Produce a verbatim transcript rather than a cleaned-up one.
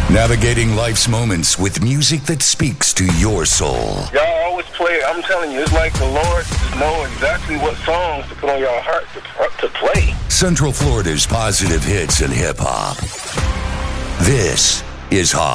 Navigating life's moments with music that speaks to your soul. Y'all always play, I'm telling you, it's like the Lord know exactly what songs to put on y'all heart to, to play. Central Florida's positive hits and hip-hop. This is Hot.